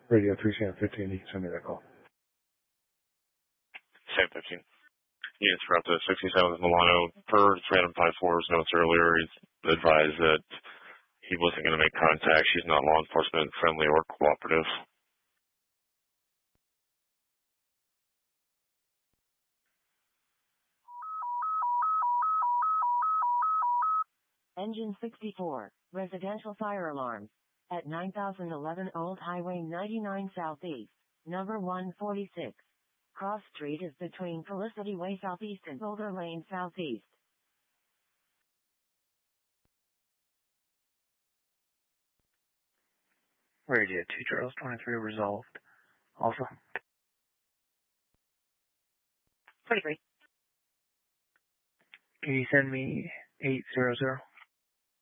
Radio 3 Sam 15, you can send me that call. Sam 15. Units for up to 67th Milano. Per 354's notes earlier, he's advised that he wasn't going to make contact. She's not law enforcement friendly or cooperative. Engine 64, residential fire alarms. At 9011 Old Highway 99 Southeast, number 146. Cross Street is between Felicity Way Southeast and Boulder Lane Southeast. Radio 2 Charles 23 resolved. Also. 23. Can you send me 800?